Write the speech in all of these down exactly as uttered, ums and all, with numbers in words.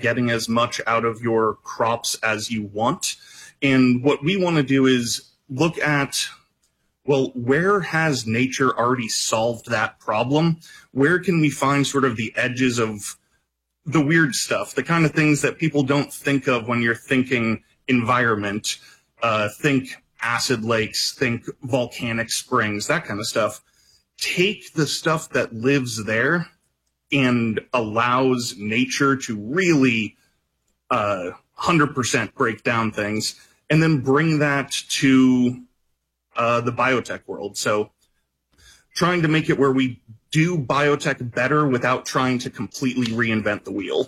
getting as much out of your crops as you want. And what we want to do is look at, well, where has nature already solved that problem? Where can we find sort of the edges of the weird stuff, the kind of things that people don't think of when you're thinking environment? Uh, think acid lakes, think volcanic springs, that kind of stuff. Take the stuff that lives there and allows nature to really uh, one hundred percent break down things, and then bring that to uh, the biotech world. So trying to make it where we do biotech better without trying to completely reinvent the wheel.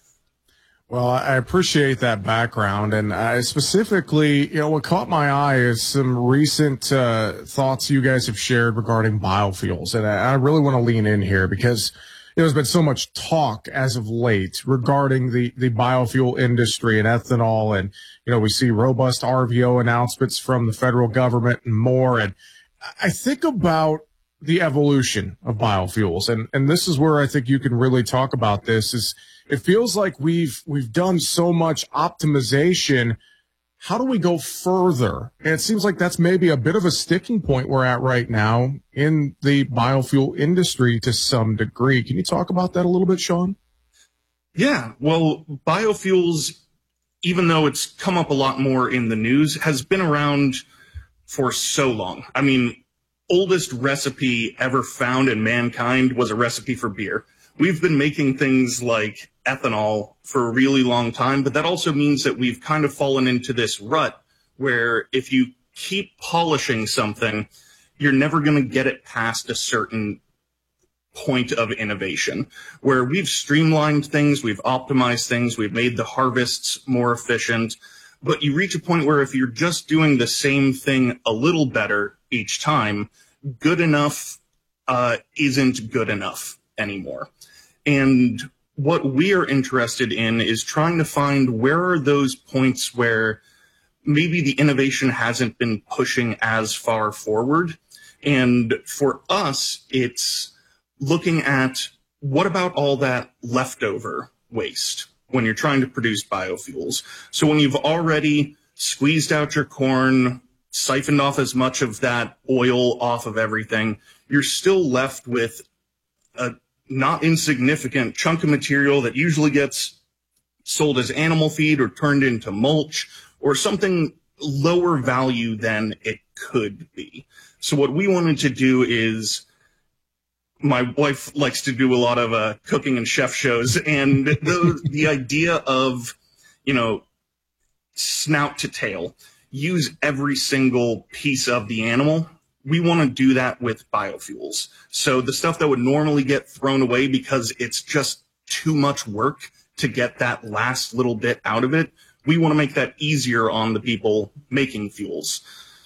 Well, I appreciate that background, and I specifically, you know, what caught my eye is some recent uh, thoughts you guys have shared regarding biofuels, and I, I really want to lean in here because you know, there's been so much talk as of late regarding the the biofuel industry and ethanol, and you know, we see robust R V O announcements from the federal government and more, and I think about the evolution of biofuels, and and this is where I think you can really talk about this. Is it feels like we've we've done so much optimization. How do we go further? And it seems like that's maybe a bit of a sticking point we're at right now in the biofuel industry to some degree. Can you talk about that a little bit, Sean? Yeah, well, biofuels, even though it's come up a lot more in the news, has been around for so long. I mean, oldest recipe ever found in mankind was a recipe for beer. We've been making things like ethanol for a really long time, but that also means that we've kind of fallen into this rut where if you keep polishing something, you're never going to get it past a certain point of innovation, where we've streamlined things, we've optimized things, we've made the harvests more efficient, but you reach a point where if you're just doing the same thing a little better each time, good enough uh, isn't good enough anymore. And what we are interested in is trying to find where are those points where maybe the innovation hasn't been pushing as far forward. And for us, it's looking at what about all that leftover waste when you're trying to produce biofuels. So when you've already squeezed out your corn, siphoned off as much of that oil off of everything, you're still left with a not insignificant chunk of material that usually gets sold as animal feed or turned into mulch or something lower value than it could be. So what we wanted to do is, my wife likes to do a lot of uh, cooking and chef shows, and the, the idea of, you know, snout to tail, use every single piece of the animal. We want to do that with biofuels. So the stuff that would normally get thrown away because it's just too much work to get that last little bit out of it, we want to make that easier on the people making fuels.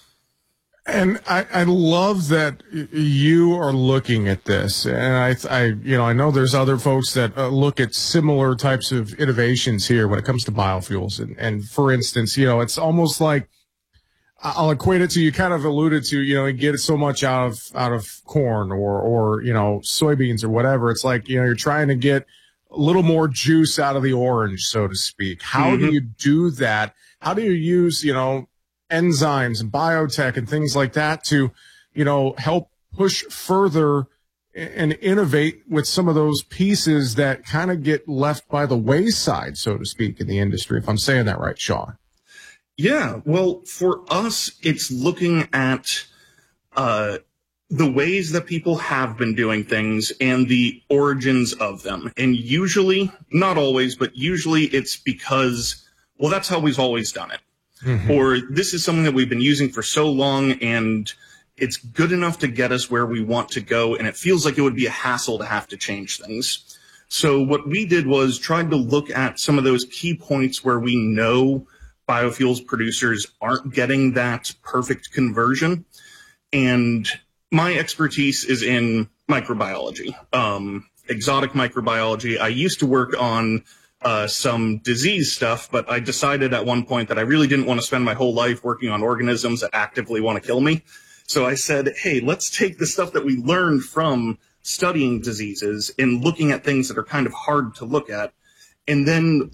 And I, I love that you are looking at this. And I, I, you know, I know there's other folks that uh, look at similar types of innovations here when it comes to biofuels. And, and for instance, you know, it's almost like, I'll equate it to, you kind of alluded to, you know, you get so much out of, out of corn or, or, you know, soybeans or whatever. It's like, you know, you're trying to get a little more juice out of the orange, so to speak. How mm-hmm. do you do that? How do you use, you know, enzymes and biotech and things like that to, you know, help push further and innovate with some of those pieces that kind of get left by the wayside, so to speak, in the industry, if I'm saying that right, Sean? Yeah, well, for us, it's looking at uh, the ways that people have been doing things and the origins of them. And usually, not always, but usually it's because, well, that's how we've always done it. Mm-hmm. Or this is something that we've been using for so long and it's good enough to get us where we want to go. And it feels like it would be a hassle to have to change things. So what we did was tried to look at some of those key points where we know biofuels producers aren't getting that perfect conversion. And my expertise is in microbiology, um, exotic microbiology. I used to work on uh, some disease stuff, but I decided at one point that I really didn't want to spend my whole life working on organisms that actively want to kill me. So I said, hey, let's take the stuff that we learned from studying diseases and looking at things that are kind of hard to look at, and then